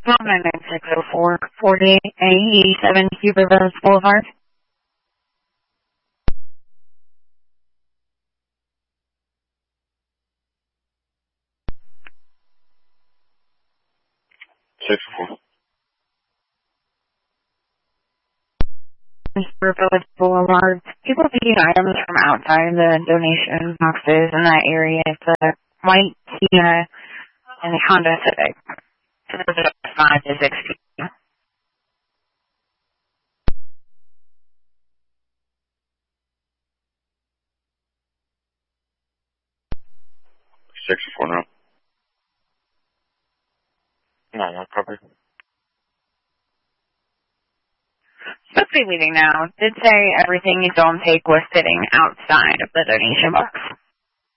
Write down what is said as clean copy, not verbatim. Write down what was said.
99604 4887 Huber Rose Boulevard. 6-4. Huber Village Boulevard. People taking items from outside the donation boxes in that area. It's a white Kia and a Honda Civic. So those are 5 to 6 people. 6-4 now. No copy. Supposed to be leaving now. Did say everything you don't take was sitting outside of the donation box.